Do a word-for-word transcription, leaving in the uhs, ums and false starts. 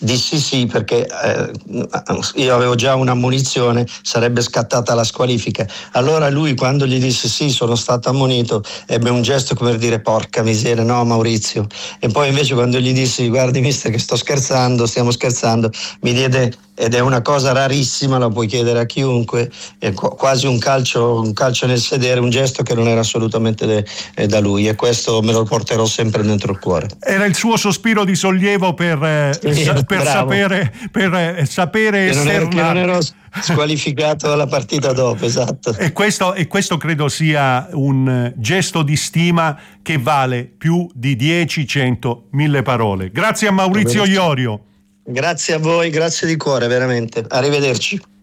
dissi sì perché eh, io avevo già una munizione, sarebbe scattata la squalifica. Allora lui, quando gli disse sì, sono stato ammonito, ebbe un gesto come per dire porca miseria, no Maurizio. E poi invece quando gli dissi guardi mister che sto scherzando, stiamo scherzando, mi diede, ed è una cosa rarissima, la puoi chiedere a chiunque, è quasi un calcio, un calcio nel sedere, un gesto che non era assolutamente de, eh, da lui, e questo me lo porterò sempre dentro il cuore. Era il suo sospiro di sollievo per, eh, Sì, per sapere, per eh, sapere che non ero, che non esternare. ero squalificato dalla partita dopo, esatto. E questo, e questo credo sia un gesto di stima che vale più di dieci, cento, mille parole. Grazie a Maurizio Iorio. Grazie a voi, grazie di cuore, veramente. Arrivederci.